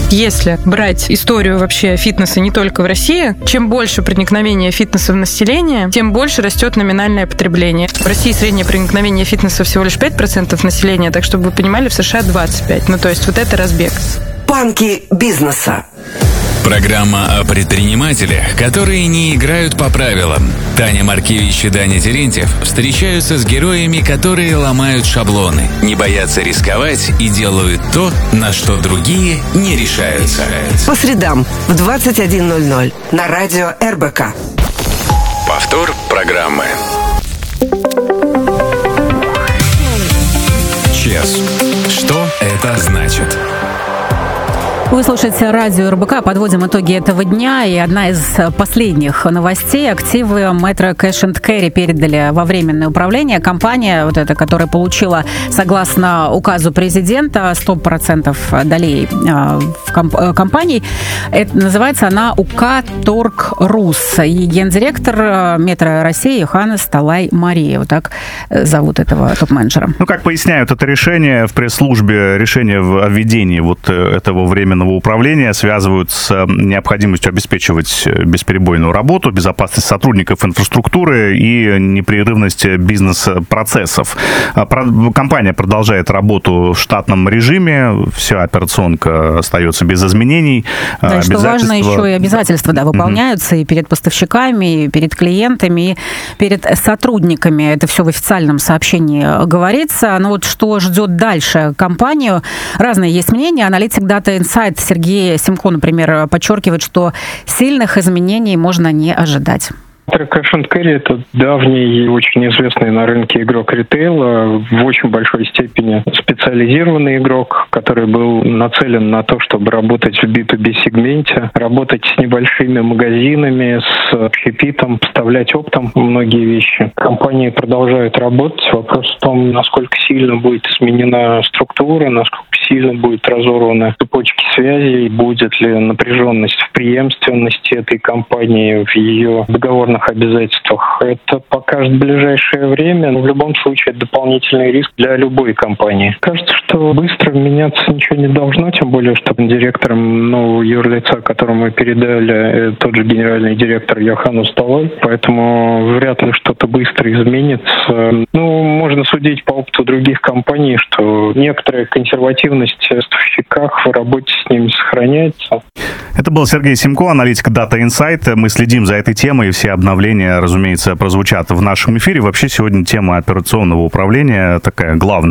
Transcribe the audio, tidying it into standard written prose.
Если брать историю вообще фитнеса не только в России, чем больше проникновения фитнеса в население, тем больше растет номинальное потребление. В России среднее проникновение фитнеса всего лишь 5% населения, так чтобы вы понимали, в США 25%. То есть вот это разбег. Панки бизнеса. Программа о предпринимателях, которые не играют по правилам. Таня Маркевич и Даня Терентьев встречаются с героями, которые ломают шаблоны, не боятся рисковать и делают то, на что другие не решаются. По средам в 21:00 на радио РБК. Повтор программы. ЧЕС. Что это значит? Вы слушаете радио РБК, подводим итоги этого дня, и одна из последних новостей: активы Metro Cash & Carry передали во временное управление. Компания, вот эта, которая получила, согласно указу президента, 100% долей в компании, это называется она УК Торг Рус, и гендиректор Метро России Йоханнес Талай Мария, вот так зовут этого топ-менеджера. Как поясняют это решение в пресс-службе, решение о введении вот этого временного управления связывают с необходимостью обеспечивать бесперебойную работу, безопасность сотрудников инфраструктуры и непрерывность бизнес-процессов. Компания продолжает работу в штатном режиме, вся операционка остается без изменений. Да, что важно, еще и обязательства выполняются и перед поставщиками, и перед клиентами, и перед сотрудниками. Это все в официальном сообщении говорится. Но вот что ждет дальше компанию? Разные есть мнения. Аналитик Data Insight Сергей Симко, например, подчеркивает, что сильных изменений можно не ожидать. Cash & Carry — это давний и очень известный на рынке игрок ритейла, в очень большой степени специализированный игрок, который был нацелен на то, чтобы работать в B2B-сегменте, работать с небольшими магазинами, с общепитом, поставлять оптом многие вещи. Компании продолжают работать. Вопрос в том, насколько сильно будет изменена структура, насколько сильно будут разорваны цепочки связей, будет ли напряженность в преемственности этой компании, в ее договорных обязательствах. Это покажет в ближайшее время. Но в любом случае это дополнительный риск для любой компании. Кажется, что быстро меняться ничего не должно, тем более, что директором нового юрлица, которому мы передали, тот же генеральный директор Йоханнес Талай, поэтому вряд ли что-то быстро изменится. Можно судить по опыту других компаний, что некоторая консервативность в поставщиках, в работе с ними сохраняется. Это был Сергей Симко, аналитик Data Insight. Мы следим за этой темой, и все обновления, разумеется, прозвучат в нашем эфире. Вообще, сегодня тема операционного управления такая главная.